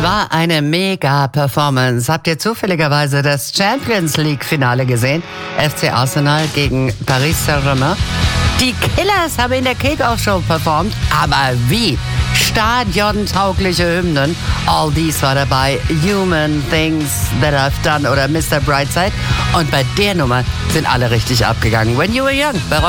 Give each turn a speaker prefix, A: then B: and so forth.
A: Es war eine Mega-Performance. Habt ihr zufälligerweise das Champions League-Finale gesehen? FC Arsenal gegen Paris Saint-Germain. Die Killers haben in der Kick-Off-Show performt, aber wie? Stadiontaugliche Hymnen. All These war dabei, Human Things That I've Done oder Mr. Brightside. Und bei der Nummer sind alle richtig abgegangen. When You Were Young.